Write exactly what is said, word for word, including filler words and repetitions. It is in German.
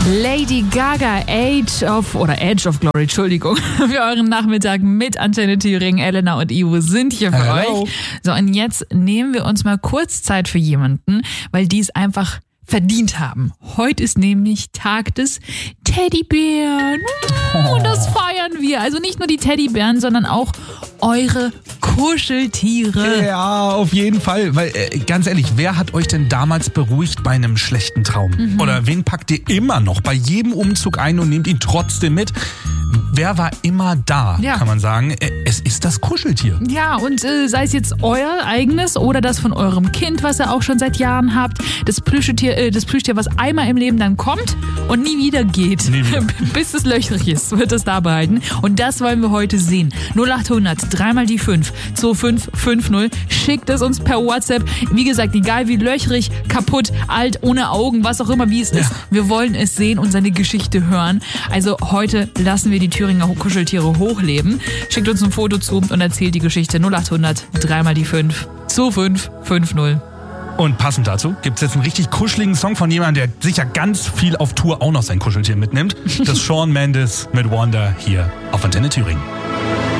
Lady Gaga, Age of, oder Edge of Glory, Entschuldigung, für euren Nachmittag mit Antenne Thüringen. Elena und Ivo sind hier für Hello. euch. So, und jetzt nehmen wir uns mal kurz Zeit für jemanden, weil die es einfach verdient haben. Heute ist nämlich Tag des Teddybären. Und das feiern wir. Also nicht nur die Teddybären, sondern auch eure Kuscheltiere. Ja, auf jeden Fall. Weil, äh, ganz ehrlich, wer hat euch denn damals beruhigt bei einem schlechten Traum? Mhm. Oder wen packt ihr immer noch bei jedem Umzug ein und nehmt ihn trotzdem mit? Wer war immer da, Ja. kann man sagen. Es ist das Kuscheltier. Ja, und äh, sei es jetzt euer eigenes oder das von eurem Kind, was ihr auch schon seit Jahren habt. Das Plüschtier, äh, das Plüschtier, was einmal im Leben dann kommt und nie wieder geht. Nie wieder. Bis es löchrig ist, wird es da behalten. Und das wollen wir heute sehen. null acht hundert, dreimal die fünf, zwei fünf fünf null. Schickt es uns per WhatsApp. Wie gesagt, egal wie löchrig, kaputt, alt, ohne Augen, was auch immer, wie es Ja. ist. Wir wollen es sehen und seine Geschichte hören. Also heute lassen wir die Thüringer Kuscheltiere hochleben. Schickt uns ein Foto zu und erzählt die Geschichte. null acht hundert, dreimal die fünf, zwei fünf fünf null. Und passend dazu gibt es jetzt einen richtig kuscheligen Song von jemandem, der sicher ganz viel auf Tour auch noch sein Kuscheltier mitnimmt. Das Shawn Mendes mit Wonder hier auf Antenne Thüringen.